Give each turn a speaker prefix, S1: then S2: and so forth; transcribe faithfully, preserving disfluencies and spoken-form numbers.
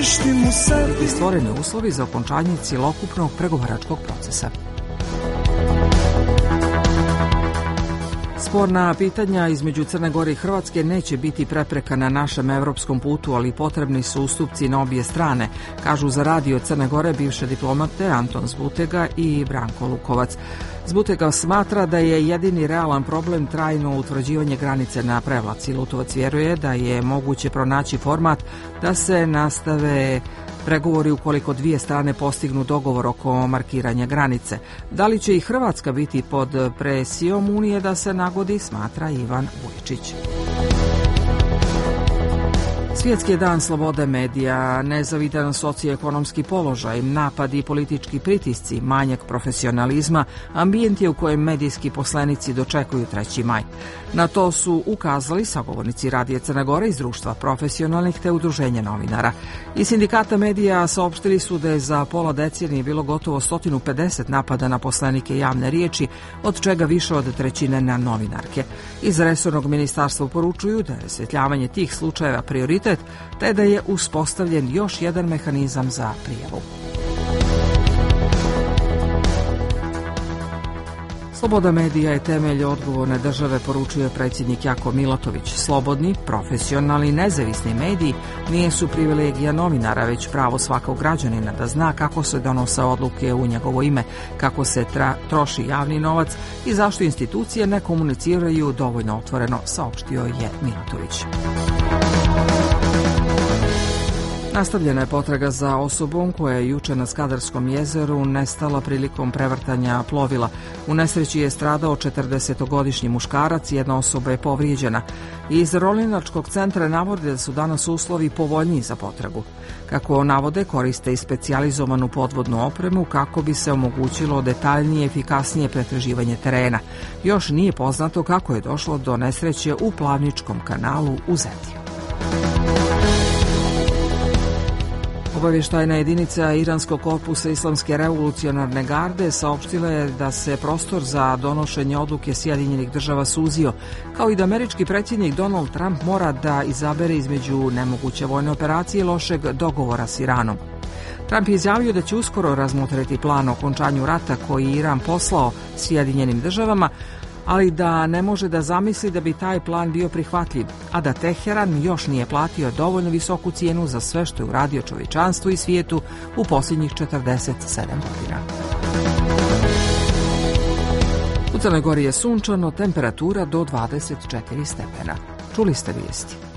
S1: Priuštim u sebi.
S2: I stvoreni uslovi za okončanje cjelokupnog pregovaračkog procesa. Sporna pitanja između Crne Gore i Hrvatske neće biti prepreka na našem evropskom putu, ali potrebni su ustupci na obje strane, kažu za Radio Crne Gore bivše diplomate Anton Zbutega i Branko Lukovac. Zbutega smatra da je jedini realan problem trajno utvrđivanje granice na Prevlaci. Lutovac vjeruje da je moguće pronaći format da se nastave pregovori ukoliko dvije strane postignu dogovor oko markiranja granice. Da li će i Hrvatska biti pod presijom Unije da se nagodi, smatra Ivan Vujčić. Svjetski je dan slobode medija, nezavidan socioekonomski položaj, napadi i politički pritisci, manjak profesionalizma, ambijent je u kojem medijski poslanici dočekuju treći maj. Na to su ukazali sagovornici Radija Crne Gore iz društva profesionalnih te udruženja novinara. Iz sindikata medija saopštili su da je za pola decenije bilo gotovo sto pedeset napada na poslanike javne riječi, od čega više od trećine na novinarke. Iz resornog ministarstva poručuju da je rasvjetljavanje tih slučajeva prioritet, te da je uspostavljen još jedan mehanizam za prijavu. Sloboda medija je temelj odgovorne države, poručuje predsjednik Jako Milatović. Slobodni, profesionalni, nezavisni mediji nisu privilegija novinara, već pravo svakog građanina da zna kako se donose odluke u njegovo ime, kako se tra- troši javni novac i zašto institucije ne komuniciraju dovoljno otvoreno, saopštio je Milatović. Nastavljena je potraga za osobom koja je juče na Skadarskom jezeru nestala prilikom prevrtanja plovila. U nesreći je stradao četrdesetogodišnji muškarac, jedna osoba je povrijeđena. Iz Rolinačkog centra navode da su danas uslovi povoljniji za potragu. Kako navode, koriste i specijalizovanu podvodnu opremu kako bi se omogućilo detaljnije i efikasnije pretraživanje terena. Još nije poznato kako je došlo do nesreće u Plavničkom kanalu u Zeti. Obavještajna jedinica Iranskog korpusa Islamske revolucionarne garde saopštila je da se prostor za donošenje odluke Sjedinjenih država suzio, kao i da američki predsjednik Donald Trump mora da izabere između nemoguće vojne operacije i lošeg dogovora s Iranom. Trump je izjavio da će uskoro razmotriti plan o okončanju rata koji je Iran poslao Sjedinjenim državama, ali da ne može da zamisli da bi taj plan bio prihvatljiv, a da Teheran još nije platio dovoljno visoku cijenu za sve što je uradio čovječanstvu i svijetu u posljednjih četrdeset sedam godina. U Crnoj Gori je sunčano, temperatura do dvadeset četiri stepena. Čuli ste vijesti.